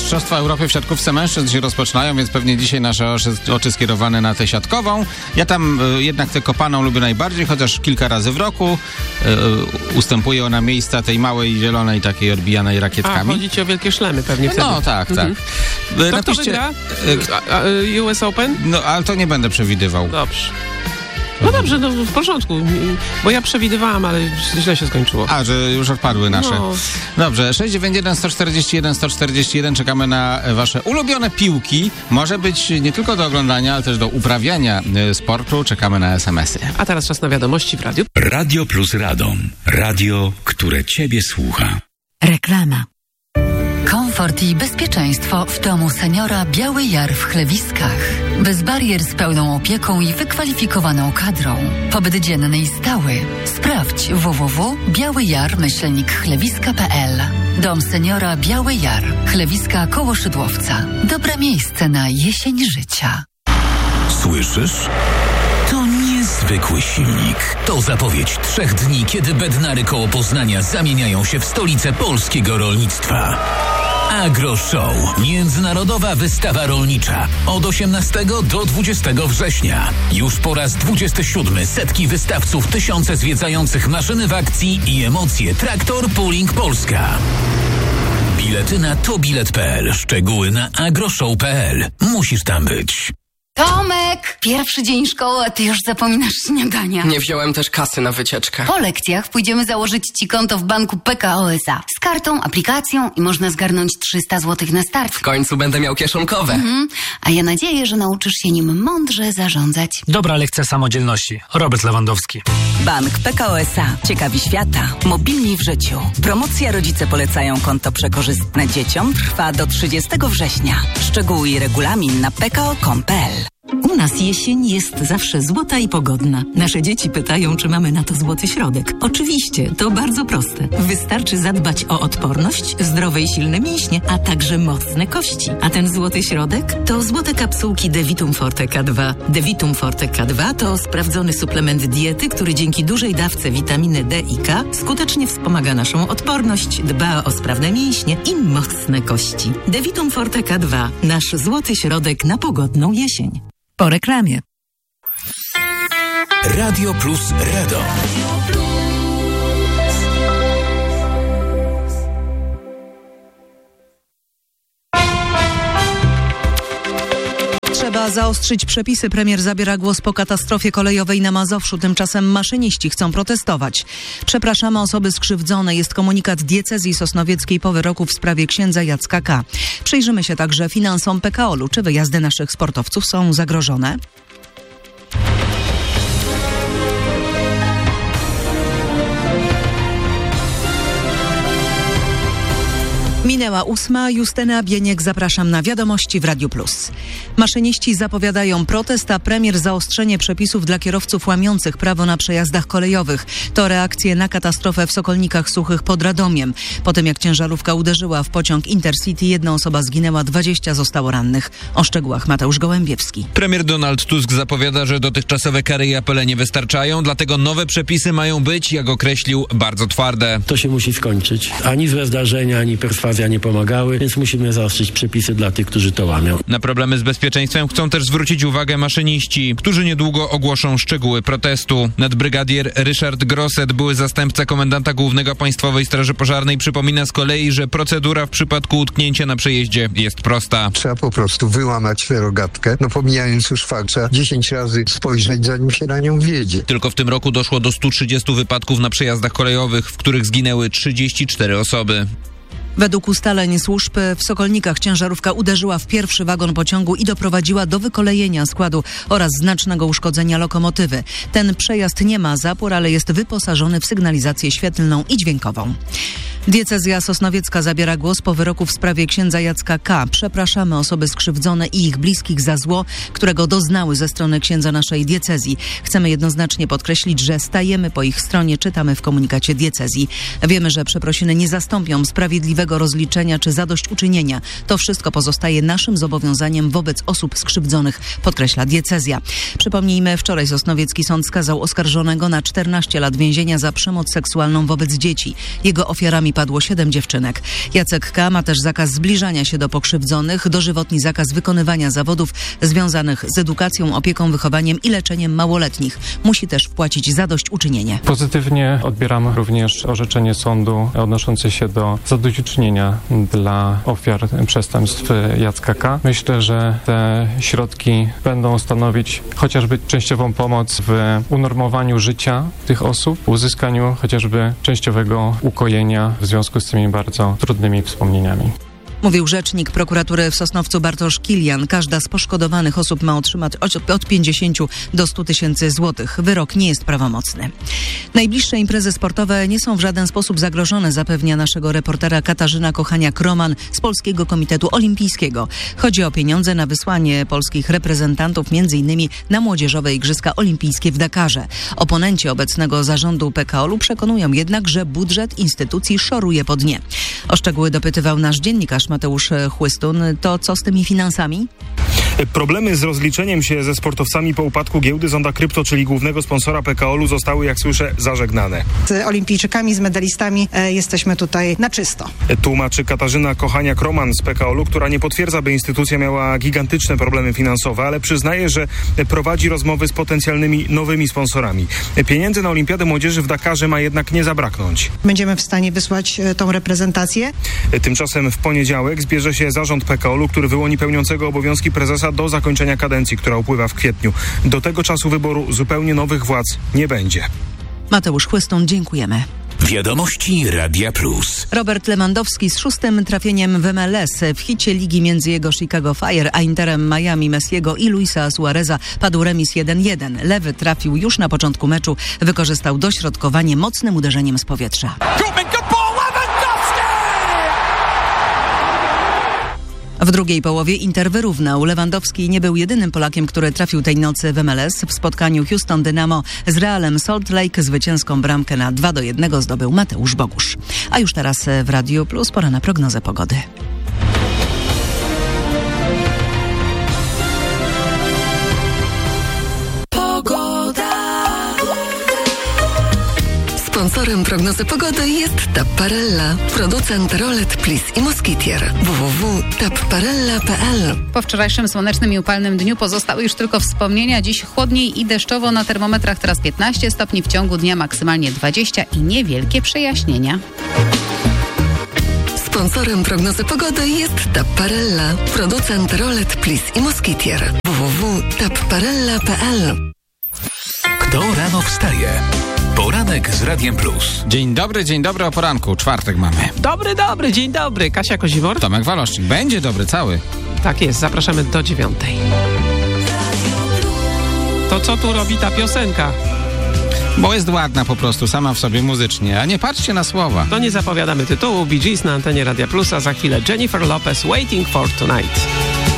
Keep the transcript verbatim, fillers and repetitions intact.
Mistrzostwa Europy w siatkówce mężczyzn się rozpoczynają, więc pewnie dzisiaj nasze oczy, oczy skierowane na tę siatkową. Ja tam y, jednak tę kopaną lubię najbardziej, chociaż kilka razy w roku y, y, ustępuje ona miejsca tej małej, zielonej, takiej odbijanej rakietkami. A, chodzi ci o wielkie szlemy pewnie wtedy. No tak, mhm. tak. To Napiszcie, kto wygra? A, a, U S Open? No, ale to nie będę przewidywał. Dobrze. No dobrze, no w porządku, bo ja przewidywałam, ale źle się skończyło. A, że już odpadły nasze. No. Dobrze, sześć dziewięć jeden sto czterdzieści jeden sto czterdzieści jeden, czekamy na wasze ulubione piłki. Może być nie tylko do oglądania, ale też do uprawiania sportu. Czekamy na es em esy. A teraz czas na wiadomości w radiu. Radio plus Radom. Radio, które ciebie słucha. Reklama. Komfort i bezpieczeństwo w domu seniora Biały Jar w Chlewiskach. Bez barier, z pełną opieką i wykwalifikowaną kadrą. Pobyt dzienny i stały. Sprawdź w w w kropka biały jar myślnik chlewiska kropka p l. Dom seniora Biały Jar. Chlewiska koło Szydłowca. Dobre miejsce na jesień życia. Słyszysz? To niezwykły silnik. To zapowiedź trzech dni, kiedy Bednary koło Poznania zamieniają się w stolicę polskiego rolnictwa. Agro Show. Międzynarodowa wystawa rolnicza. Od osiemnastego do dwudziestego września. Już po raz dwudziesty siódmy setki wystawców, tysiące zwiedzających maszyny w akcji i emocje. Traktor Pooling Polska. Bilety na tobilet kropka p l. Szczegóły na agroshow kropka p l. Musisz tam być. Tomek! Pierwszy dzień szkoły, a ty już zapominasz śniadania. Nie wziąłem też kasy na wycieczkę. Po lekcjach pójdziemy założyć ci konto w banku P K O S A. Z kartą, aplikacją i można zgarnąć trzysta złotych na start. W końcu będę miał kieszonkowe. Mhm. A ja nadzieję, że nauczysz się nim mądrze zarządzać. Dobra lekcja samodzielności. Robert Lewandowski. Bank P K O S A. Ciekawi świata. Mobilni w życiu. Promocja Rodzice polecają konto przekorzystne dzieciom trwa do trzydziestego września. Szczegóły i regulamin na p k o kropka com kropka p l. U nas jesień jest zawsze złota i pogodna. Nasze dzieci pytają, czy mamy na to złoty środek. Oczywiście, to bardzo proste. Wystarczy zadbać o odporność, zdrowe i silne mięśnie, a także mocne kości. A ten złoty środek to złote kapsułki Devitum Forte K dwa. Devitum Forte K dwa to sprawdzony suplement diety, który dzięki dużej dawce witaminy D i K skutecznie wspomaga naszą odporność, dba o sprawne mięśnie i mocne kości. Devitum Forte K dwa. Nasz złoty środek na pogodną jesień. Po reklamie. Radio plus Radom. Trzeba zaostrzyć przepisy. Premier zabiera głos po katastrofie kolejowej na Mazowszu. Tymczasem maszyniści chcą protestować. Przepraszamy osoby skrzywdzone. Jest komunikat diecezji sosnowieckiej po wyroku w sprawie księdza Jacka K. Przyjrzymy się także finansom P K O L-u. Czy wyjazdy naszych sportowców są zagrożone? Minęła ósma. Justyna Bieniek, zapraszam na wiadomości w Radiu Plus. Maszyniści zapowiadają protest, a premier zaostrzenie przepisów dla kierowców łamiących prawo na przejazdach kolejowych. To reakcje na katastrofę w Sokolnikach Suchych pod Radomiem. Po tym jak ciężarówka uderzyła w pociąg Intercity, jedna osoba zginęła, dwadzieścia zostało rannych. O szczegółach Mateusz Gołębiewski. Premier Donald Tusk zapowiada, że dotychczasowe kary i apele nie wystarczają, dlatego nowe przepisy mają być, jak określił, bardzo twarde. To się musi skończyć. Ani złe zdarzenia, ani perswazja nie pomagały, więc musimy zaostrzyć przepisy dla tych, którzy to łamią. Na problemy z bezpieczeństwem chcą też zwrócić uwagę maszyniści, którzy niedługo ogłoszą szczegóły protestu. Nadbrygadier Ryszard Grosset, były zastępca komendanta głównego Państwowej Straży Pożarnej, przypomina z kolei, że procedura w przypadku utknięcia na przejeździe jest prosta. Trzeba po prostu wyłamać tę rogatkę, no pomijając już fakt, trzeba dziesięć razy spojrzeć, zanim się na nią wjedzie. Tylko w tym roku doszło do stu trzydziestu wypadków na przejazdach kolejowych, w których zginęły trzydzieści cztery osoby. Według ustaleń służb w Sokolnikach ciężarówka uderzyła w pierwszy wagon pociągu i doprowadziła do wykolejenia składu oraz znacznego uszkodzenia lokomotywy. Ten przejazd nie ma zapór, ale jest wyposażony w sygnalizację świetlną i dźwiękową. Diecezja sosnowiecka zabiera głos po wyroku w sprawie księdza Jacka K. Przepraszamy osoby skrzywdzone i ich bliskich za zło, którego doznały ze strony księdza naszej diecezji. Chcemy jednoznacznie podkreślić, że stajemy po ich stronie, czytamy w komunikacie diecezji. Wiemy, że przeprosiny nie zastąpią sprawiedliwego sprawiedliwego rozliczenia czy zadośćuczynienia. To wszystko pozostaje naszym zobowiązaniem wobec osób skrzywdzonych, podkreśla diecezja. Przypomnijmy, wczoraj Sosnowiecki Sąd skazał oskarżonego na czternaście lat więzienia za przemoc seksualną wobec dzieci. Jego ofiarami padło siedem dziewczynek. Jacek K. ma też zakaz zbliżania się do pokrzywdzonych, dożywotni zakaz wykonywania zawodów związanych z edukacją, opieką, wychowaniem i leczeniem małoletnich. Musi też wpłacić zadośćuczynienie. Pozytywnie odbieram również orzeczenie sądu odnoszące się do zadośćuczynienia dla ofiar przestępstw Jacka K. Myślę, że te środki będą stanowić chociażby częściową pomoc w unormowaniu życia tych osób, uzyskaniu chociażby częściowego ukojenia w związku z tymi bardzo trudnymi wspomnieniami. Mówił rzecznik prokuratury w Sosnowcu Bartosz Kilian. Każda z poszkodowanych osób ma otrzymać od pięćdziesięciu do stu tysięcy złotych. Wyrok nie jest prawomocny. Najbliższe imprezy sportowe nie są w żaden sposób zagrożone, zapewnia naszego reportera Katarzyna Kochaniak-Roman z Polskiego Komitetu Olimpijskiego. Chodzi o pieniądze na wysłanie polskich reprezentantów między innymi na młodzieżowe Igrzyska Olimpijskie w Dakarze. Oponenci obecnego zarządu P K O L-u przekonują jednak, że budżet instytucji szoruje po dnie. O szczegóły dopytywał nasz dziennikarz Mateusz Chłystun. To co z tymi finansami? Problemy z rozliczeniem się ze sportowcami po upadku giełdy Zonda Krypto, czyli głównego sponsora P K O L-u, zostały, jak słyszę, zażegnane. Z olimpijczykami, z medalistami e, jesteśmy tutaj na czysto. Tłumaczy Katarzyna Kochaniak-Roman z P K O L-u, która nie potwierdza, by instytucja miała gigantyczne problemy finansowe, ale przyznaje, że prowadzi rozmowy z potencjalnymi nowymi sponsorami. Pieniędzy na Olimpiadę Młodzieży w Dakarze ma jednak nie zabraknąć. Będziemy w stanie wysłać e, tą reprezentację. Tymczasem w poniedziałek zbierze się zarząd P K O L-u, który wyłoni pełniącego obowiązki prezesa do zakończenia kadencji, która upływa w kwietniu. Do tego czasu wyboru zupełnie nowych władz nie będzie. Mateusz Chłystun, dziękujemy. Wiadomości Radia Plus. Robert Lewandowski z szóstym trafieniem w M L S. W hicie ligi między jego Chicago Fire a Interem Miami Messiego i Luisa Suareza padł remis jeden jeden. Lewy trafił już na początku meczu. Wykorzystał dośrodkowanie mocnym uderzeniem z powietrza. W drugiej połowie Inter wyrównał. Lewandowski nie był jedynym Polakiem, który trafił tej nocy w M L S. W spotkaniu Houston Dynamo z Realem Salt Lake zwycięską bramkę na dwa do jednego zdobył Mateusz Bogusz. A już teraz w Radiu Plus pora na prognozę pogody. Sponsorem prognozy pogody jest Tapparella, producent rolet Plis i Moskitier. w w w kropka tapparella kropka p l. Po wczorajszym słonecznym i upalnym dniu pozostały już tylko wspomnienia. Dziś chłodniej i deszczowo, na termometrach teraz piętnaście stopni, w ciągu dnia maksymalnie dwadzieścia i niewielkie przejaśnienia. Sponsorem prognozy pogody jest Tapparella, producent rolet Plis i Moskitier. w w w kropka tapparella kropka p l. Kto rano wstaje? Poranek z Radiem Plus. Dzień dobry, dzień dobry o poranku. Czwartek mamy. Dobry, dobry, dzień dobry. Kasia Kozibor. Tomek Waloszczyk. Będzie dobry cały. Tak jest, zapraszamy do dziewiątej. To co tu robi ta piosenka? Bo jest ładna po prostu, sama w sobie muzycznie, a nie patrzcie na słowa. To nie zapowiadamy tytułu. Bee Gees na antenie Radia Plus, a za chwilę Jennifer Lopez, Waiting for Tonight.